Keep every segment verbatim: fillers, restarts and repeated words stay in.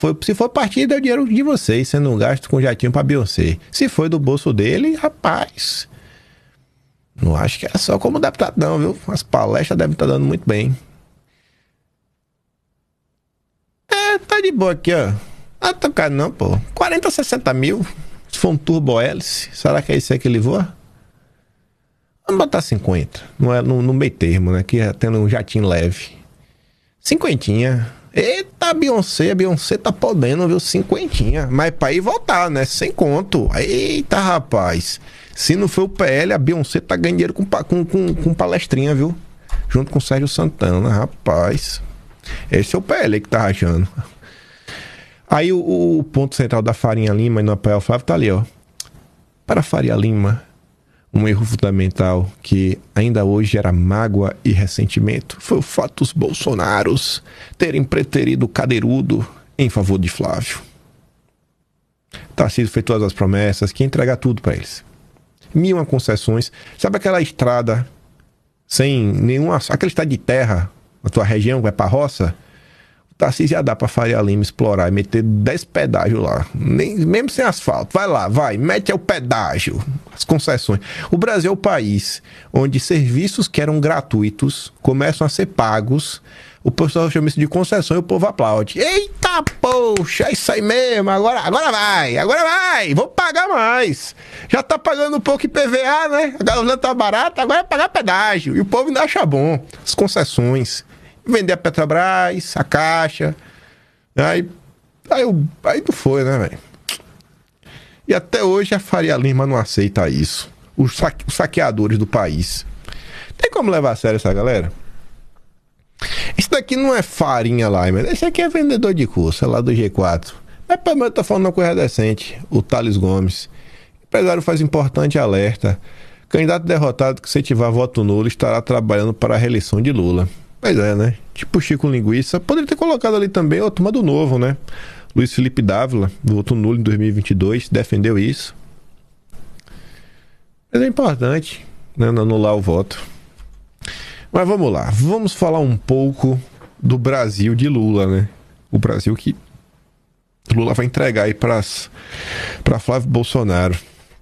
Foi, se for partido, é o dinheiro de vocês, sendo um gasto com jatinho pra Beyoncé. Se foi do bolso dele, rapaz, não acho que é só como deputado não, viu? As palestras devem estar dando muito bem. É, tá de boa aqui, ó. Ah, tá caro não, pô. quarenta, sessenta mil. Se for um turbo hélice, será que é isso aí que ele voa? Vamos botar cinquenta. Não é no, no meio termo, né? Que é tendo um jatinho leve. Cinquentinha. Eita, Beyoncé, a Beyoncé tá podendo, viu? Cinquentinha. Mas pra ir voltar, né? Sem conto. Eita, rapaz. Se não for o P L, a Beyoncé tá ganhando dinheiro com, com, com, com palestrinha, viu? Junto com o Sérgio Santana, rapaz. Esse é o P L que tá rachando. Aí o, o ponto central da Faria Lima e no apoio ao Flávio tá ali, ó. Para Faria Lima, um erro fundamental que ainda hoje gera mágoa e ressentimento foi o fato dos bolsonaros terem preterido o cadeirudo em favor de Flávio. Tarcísio fez todas as promessas, que ia entregar tudo para eles. Mil uma concessões. Sabe aquela estrada sem nenhuma... aquela estrada de terra na tua região, vai pra roça? O Tarcísio ia dar pra Faria Lima explorar e meter dez pedágios lá. Nem, mesmo sem asfalto. Vai lá, vai, mete o pedágio. As concessões. O Brasil é o país onde serviços que eram gratuitos começam a ser pagos. O pessoal chama isso de concessão e o povo aplaude. Eita, poxa, é isso aí mesmo. Agora, agora vai, agora vai. Vou pagar mais. Já tá pagando um pouco I P V A, né? A gasolina tá barata, agora é pagar pedágio. E o povo ainda acha bom. As concessões. Vender a Petrobras, a Caixa. Aí, aí, aí não foi, né, velho? E até hoje a Faria Lima não aceita isso. Os, saque, os saqueadores do país. Tem como levar a sério essa galera? Isso daqui não é farinha lá, mas esse aqui é vendedor de curso, é lá do G quatro. Mas pelo menos tá falando uma coisa decente. O Thales Gomes. O empresário faz importante alerta. Candidato derrotado que se tiver voto nulo estará trabalhando para a reeleição de Lula. Pois é, né? Tipo Chico Linguiça. Poderia ter colocado ali também a turma do Novo, né? Luiz Felipe Dávila, voto nulo em dois mil e vinte e dois, defendeu isso. Mas é importante, né? Anular o voto. Mas vamos lá. Vamos falar um pouco do Brasil de Lula, né? O Brasil que Lula vai entregar aí para Flávio Bolsonaro.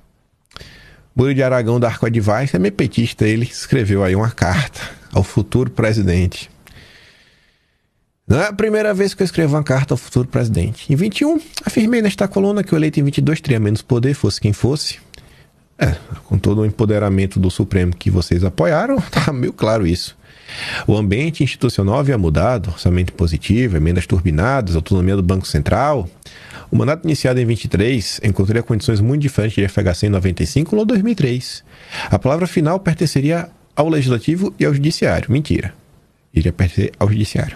Murilo de Aragão da Arco Advice é meio petista. Ele escreveu aí uma carta ao futuro presidente. Não é a primeira vez que eu escrevo uma carta ao futuro presidente. Em vinte e um, afirmei nesta coluna que o eleito em vinte e dois teria menos poder, fosse quem fosse. É, com todo o empoderamento do Supremo que vocês apoiaram, tá meio claro isso. O ambiente institucional havia mudado, orçamento positivo, emendas turbinadas, autonomia do Banco Central. O mandato iniciado em vinte e três encontraria condições muito diferentes de F H C em noventa e cinco ou dois mil e três. A palavra final pertenceria ao Legislativo e ao Judiciário. Mentira. Iria pertencer ao Judiciário.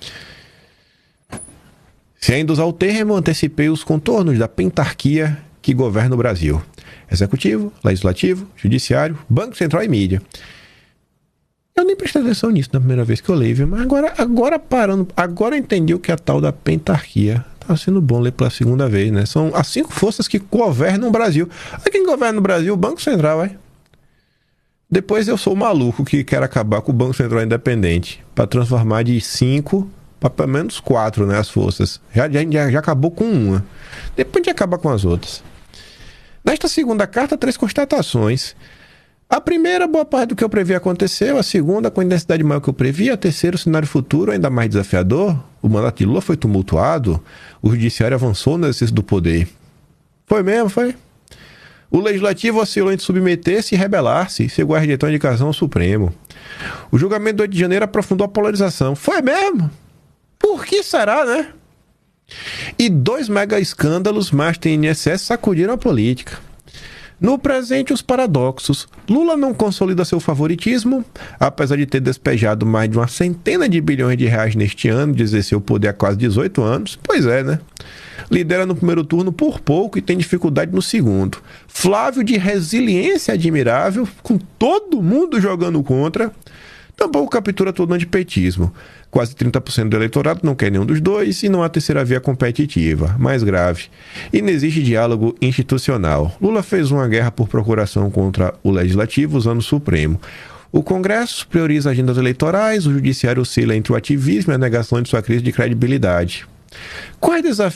Se ainda usar o termo, antecipei os contornos da pentarquia que governa o Brasil. Executivo, Legislativo, Judiciário, Banco Central e Mídia. Eu nem prestei atenção nisso na primeira vez que eu leio, mas agora, agora parando, agora eu entendi o que é a tal da pentarquia. Tá sendo bom ler pela segunda vez, né? São as cinco forças que governam o Brasil. Aí quem governa o Brasil? O Banco Central, vai. Depois eu sou o maluco que quer acabar com o Banco Central independente para transformar de cinco para pelo menos quatro, né, as forças. Já, já, já acabou com uma. Depois de acabar com as outras. Nesta segunda carta, três constatações. A primeira, boa parte do que eu previ aconteceu. A segunda, com intensidade maior que eu previ. A terceira, o cenário futuro ainda mais desafiador. O mandato de Lula foi tumultuado. O judiciário avançou no exercício do poder. Foi mesmo, foi? O legislativo oscilou entre submeter-se e rebelar-se. Chegou a rejeitar a indicação ao Supremo. O julgamento do oito de janeiro aprofundou a polarização. Foi mesmo? Por que será, né? E dois mega escândalos mais T N S S sacudiram a política. No presente, os paradoxos. Lula não consolida seu favoritismo, apesar de ter despejado mais de uma centena de bilhões de reais neste ano, de exercer o poder há quase dezoito anos. Pois é, né? Lidera no primeiro turno por pouco e tem dificuldade no segundo. Flávio, de resiliência admirável, com todo mundo jogando contra, tampouco captura todo o antipetismo. Quase trinta por cento do eleitorado não quer nenhum dos dois e não há terceira via competitiva. Mais grave, e não existe diálogo institucional. Lula fez uma guerra por procuração contra o Legislativo usando o Supremo. O Congresso prioriza agendas eleitorais, o Judiciário oscila entre o ativismo e a negação de sua crise de credibilidade. Quais desafios